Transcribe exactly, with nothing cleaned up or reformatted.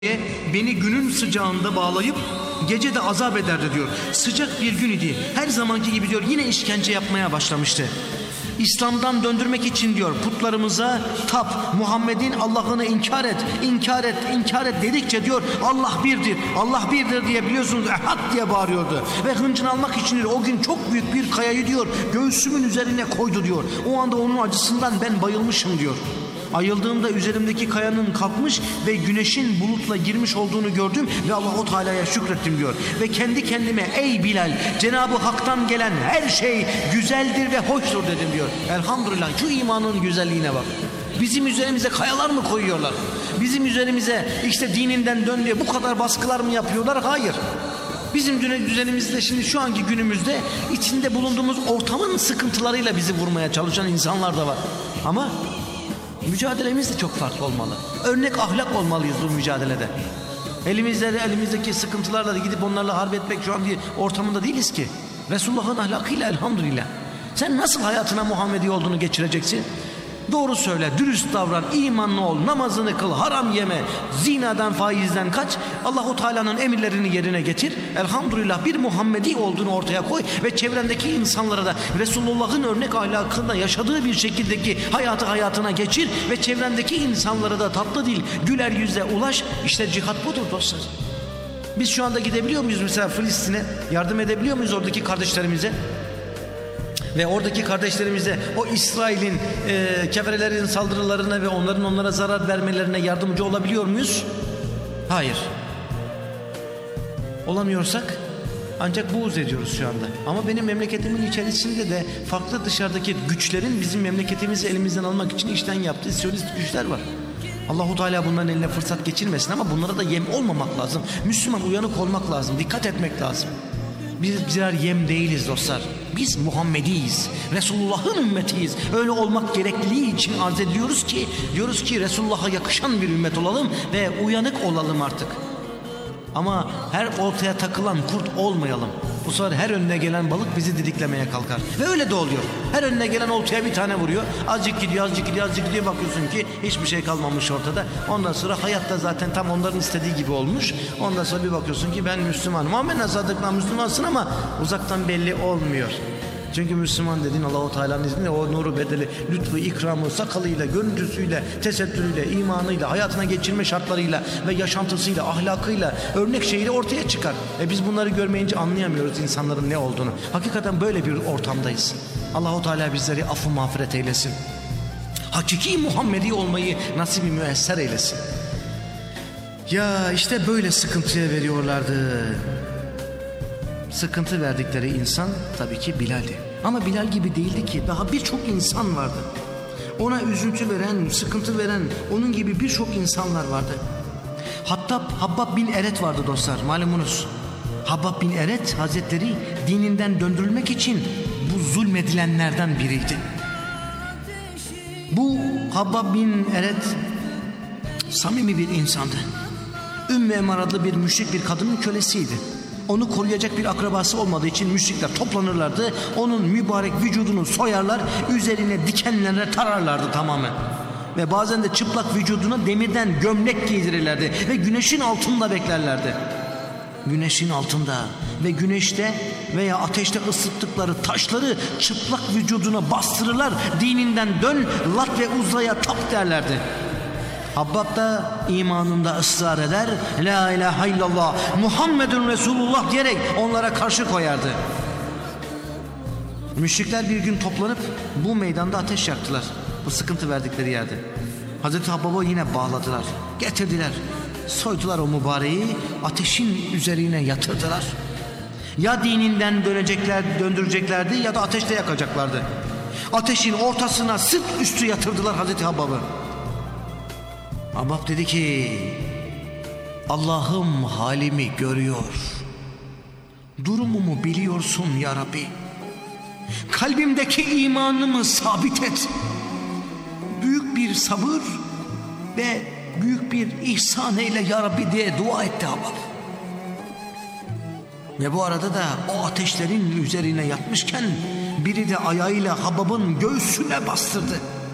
beni günün sıcağında bağlayıp gece de azap ederdi diyor. Sıcak bir gün idi. Her zamanki gibi diyor yine işkence yapmaya başlamıştı. İslam'dan döndürmek için diyor putlarımıza tap, Muhammed'in Allah'ını inkar et, inkar et, inkar et dedikçe diyor Allah birdir, Allah birdir diye biliyorsunuz ehad diye bağırıyordu. Ve hıncını almak için diyor o gün çok büyük bir kayayı diyor göğsümün üzerine koydu diyor. O anda onun acısından ben bayılmışım diyor. Ayıldığımda üzerimdeki kayanın kalkmış ve güneşin bulutla girmiş olduğunu gördüm ve Allah-u Teala'ya şükrettim diyor. Ve kendi kendime ey Bilal, Cenab-ı Hak'tan gelen her şey güzeldir ve hoştur dedim diyor. Elhamdülillah şu imanın güzelliğine bak. Bizim üzerimize kayalar mı koyuyorlar? Bizim üzerimize işte dininden dön diye bu kadar baskılar mı yapıyorlar? Hayır. Bizim düzenimizde şimdi şu anki günümüzde içinde bulunduğumuz ortamın sıkıntılarıyla bizi vurmaya çalışan insanlar da var. Ama mücadelemiz de çok farklı olmalı. Örnek ahlak olmalıyız bu mücadelede. Elimizde elimizdeki sıkıntılarla da gidip onlarla harp etmek şu an bir ortamında değiliz ki. Resulullah'ın ahlakıyla elhamdülillah. Sen nasıl hayatına Muhammedi olduğunu geçireceksin? Doğru söyle, dürüst davran, imanlı ol, namazını kıl, haram yeme, zinadan, faizden kaç, Allah-u Teala'nın emirlerini yerine getir. Elhamdülillah bir Muhammedi olduğunu ortaya koy ve çevrendeki insanlara da Resulullah'ın örnek ahlakında yaşadığı bir şekildeki hayatı hayatına geçir ve çevrendeki insanlara da tatlı dil, güler yüzle ulaş. İşte cihat budur dostlar. Biz şu anda gidebiliyor muyuz mesela Filistin'e? Yardım edebiliyor muyuz oradaki kardeşlerimize? Ve oradaki kardeşlerimize o İsrail'in e, keferelerin saldırılarına ve onların onlara zarar vermelerine yardımcı olabiliyor muyuz? Hayır. Olamıyorsak ancak buğz ediyoruz şu anda. Ama benim memleketimin içerisinde de farklı dışarıdaki güçlerin bizim memleketimizi elimizden almak için işten yaptığı siyonist güçler var. Allah-u Teala bunların eline fırsat geçirmesin ama bunlara da yem olmamak lazım. Müslüman uyanık olmak lazım, dikkat etmek lazım. Biz birer yem değiliz dostlar. Biz Muhammediyiz. Resulullah'ın ümmetiyiz. Öyle olmak gerekliliği için arz ediyoruz ki diyoruz ki Resulullah'a yakışan bir ümmet olalım ve uyanık olalım artık. Ama her oltaya takılan kurt olmayalım. Bu sefer her önüne gelen balık bizi didiklemeye kalkar. Ve öyle de oluyor. Her önüne gelen oltaya bir tane vuruyor. Azıcık gidiyor, azıcık gidiyor, azıcık gidiyor. Bakıyorsun ki hiçbir şey kalmamış ortada. Ondan sonra hayatta zaten tam onların istediği gibi olmuş. Ondan sonra bir bakıyorsun ki ben Müslümanım. Amenna sadıkla Müslümansın ama uzaktan belli olmuyor. Çünkü Müslüman dediğin Allah-u Teala'nın izniyle o nuru bedeli, lütfu, ikramı, sakalıyla, görüntüsüyle, tesettürüyle, imanıyla, hayatına geçirme şartlarıyla ve yaşantısıyla, ahlakıyla, örnek şeyiyle ortaya çıkar. E biz bunları görmeyince anlayamıyoruz insanların ne olduğunu. Hakikaten böyle bir ortamdayız. Allah-u Teala bizleri affı mağfiret eylesin. Hakiki Muhammedi olmayı nasip-i müesser eylesin. Ya işte böyle sıkıntıya veriyorlardı. Sıkıntı verdikleri insan tabii ki Bilal'di. Ama Bilal gibi değildi ki, daha birçok insan vardı. Ona üzüntü veren, sıkıntı veren onun gibi birçok insanlar vardı. Hatta Habbab bin Eret vardı dostlar, malumunuz. Habbab bin Eret Hazretleri dininden döndürülmek için bu zulmedilenlerden biriydi. Bu Habbab bin Eret samimi bir insandı. Ümmü Emer adlı bir müşrik bir kadının kölesiydi. Onu koruyacak bir akrabası olmadığı için müşrikler toplanırlardı. Onun mübarek vücudunu soyarlar, üzerine dikenlerle tararlardı tamamen. Ve bazen de çıplak vücuduna demirden gömlek giydirirlerdi ve güneşin altında beklerlerdi. Güneşin altında ve güneşte veya ateşte ısıttıkları taşları çıplak vücuduna bastırırlar. Dininden dön, Lat ve Uzza'ya tap derlerdi. Habbab da imanında ısrar eder, la ilahe illallah Muhammedun Resulullah diyerek onlara karşı koyardı. Müşrikler bir gün toplanıp bu meydanda ateş yaktılar, bu sıkıntı verdikleri yerde. Hazreti Habbab'ı yine bağladılar, getirdiler, soydular o mübareği, ateşin üzerine yatırdılar. Ya dininden dönecekler, döndüreceklerdi ya da ateşte yakacaklardı. Ateşin ortasına sırt üstü yatırdılar Hazreti Habbab'ı. Habbab dedi ki Allah'ım halimi görüyor, durumumu biliyorsun ya Rabbi, kalbimdeki imanımı sabit et, büyük bir sabır ve büyük bir ihsan eyle ya Rabbi diye dua etti Habbab. Ve bu arada da o ateşlerin üzerine yatmışken biri de ayağıyla Habbab'ın göğsüne bastırdı.